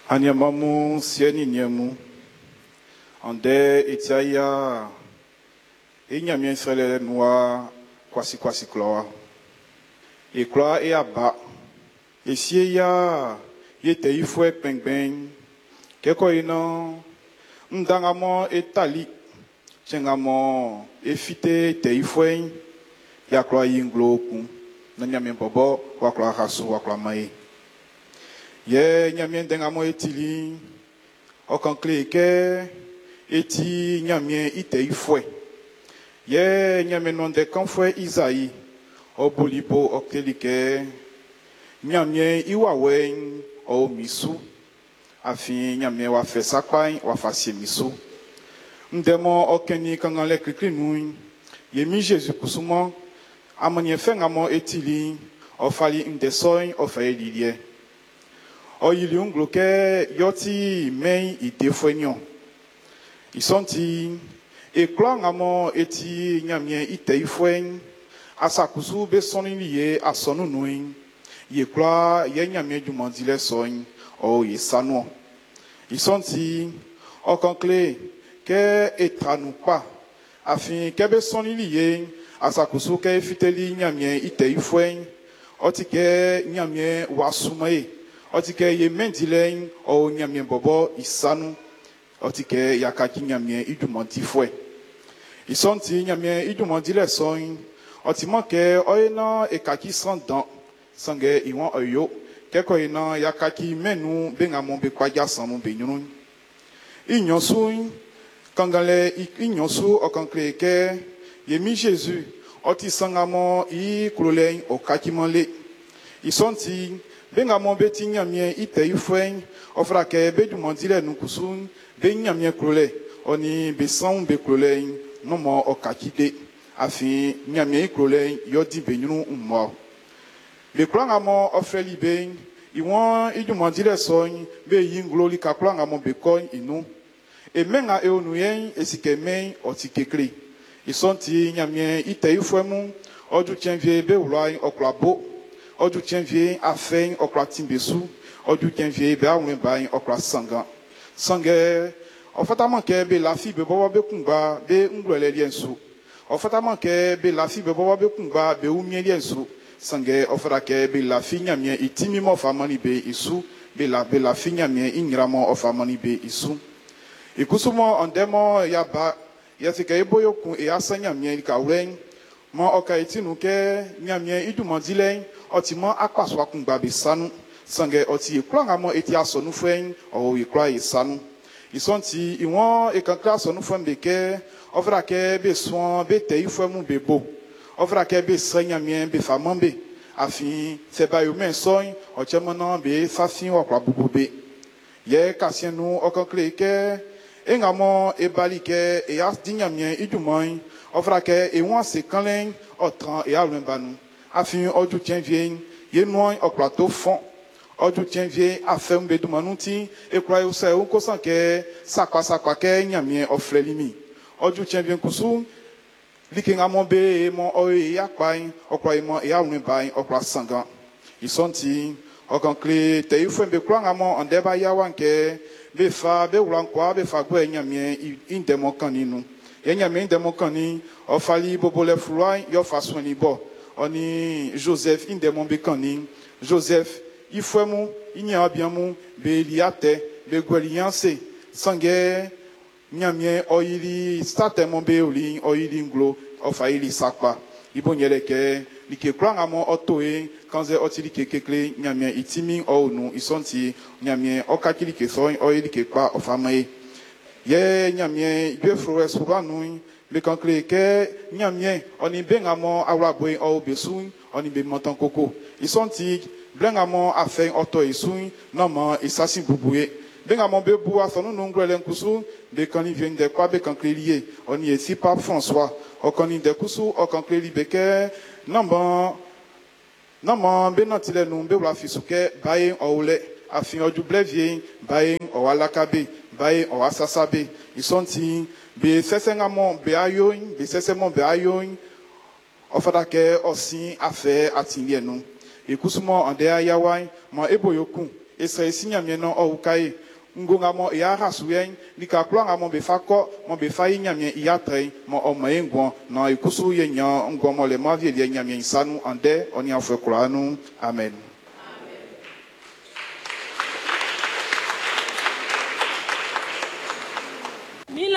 Anyamamu sieni nyemu ande etiaya enyamien sele noa kwasi kloa e kloa e aba esie ya yete ifwe pengben keko ina ndangamo etali chengamo efite te ifwe ya kloa yingloku na nyamien bobo wa kloa hasu wa kloa mai ye nyamien dengamo etili okankle ke eti nyamien ite ifwe ye nyamien nonde kanfwe Isaïe obolibo okelike nyamien iwawe o misu afi nyamien wa fe sakpai wa fasie misu ndemo okeni kangale krikrinu yemi Jésus kusuma amanye fengamo etili ofali ndesoy ofayelilie oyili ungloke yoti mei idefwenyo isonti eklangamo eti nyamien ite ifwen asakusu be soniliye asonunuin yekla ye nyamien jumandile soin o yesano isonti okankle ke etranu pa afin kebe soniliye asakusu ke fiteli nyamien ite ifwen otike nyamien wasumaye otike ye mendilen o nyamien bobo isanu otike yakaki nyamien idumanti fwe isonti nyamien idumandile soin otimanke oyena ekaki sandan sange iwan oyo keko ina yakaki menu bengamon be kwaja samu benyun inyosu kangale inyosu okankle ke yemi Jésus oti sangamo i kulolen okaki manle isonti bengamon beti nyamien ite ifwen ofrake bedumandile nukusun be nyamien klole oni be san be klole nomo okakide afi nyamien klole yodi benyunu ummo be klangamo ofreli be iwon idumandile soin be yingloli ka klangamo be koin inu e menga e onuyen esike men otikekle isonti nyamien ite ifwemu odu tienvie be ulai oklabo odu tienvie afen oklatimbesu odu tienvie be awen bain okla sangan sange ofata ke be lafi be bobo be kunba be ngwele liensu ofata ke be lafi be bobo be kunba be umie liensu sange ofara ke be lafi nyamien itimi mo famani be isu be lafi nyamien ingramo ofamani be isu ikusumo ondemo yaba yasike eboyokun e asanya mien ka wen mo okaitinu ke nyamien idumandile otimo akwaso akungba be sanu sange oti eklangamo eti asonu fen o ekla isanu isonti iwon ekankla sonu fen beke ofra ke be soin be te ifemu bebo ofra ke be sanyamien be famambe afin se bayo men soin o chemona be fafin o kwa bubube ye kasienu okankle ke engamo ebalike e as dinyamien idumoi ofra ke e won se kanlen otran e alwen banu afin odu tienvie ye noy o plateau fond odu tienvie afem be dumanuti e kwa yo se o kosanke sakwa ke nyamien ofrelimi odu tienvie kusu likengamo be mo o yakpai okwa mo e alwen bai okwa sangan isonti okankle te ifem be kwangamo ondeba yawanke be fa be ulankwa be fa gwe nyamien indemo kaninu ye nyamien indemo kani ofali bobole fluai yo fasoni bo oni Joseph indemo be kani Joseph ifwemu inya biamu be liate be gwelianse sange nyamien oyili statemo be oli oyili nglo ofaili sakpa ibonyeleke like kwangamo otoe kanze otili kekekle nyamien itimi onu isonti nyamien okakili ke soin oyili ke pa ofamae ye nyamien dwefro suranu be kankle ke nyamien oni bengamo awrabwe o besun oni be montan koko isonti blengamo afen oto isun nomo isasin bubuye bengamo be bu asonu nungwele nkusu be kani vien de kwa be kankle lié oni esi Pape François okoni de kusu okankle libeke Namba benatile numbe wala fisuke baye oule afin odu blevie baye o alakabe baye o asasabe isonti be sesengamo be ayoin be sesemo be ayoin ofadake osin afe atilienu ikusumo ande ayawai ma eboyokun Esre si nyamie no oukai. Ngunga mo ya rasuyen lika klonga mo be fako mo be fayi nyamie ya tre mo o mayengo no ikusu ye nya ngomo le ma vie nyamie sanu ande oni afwe klanu amen.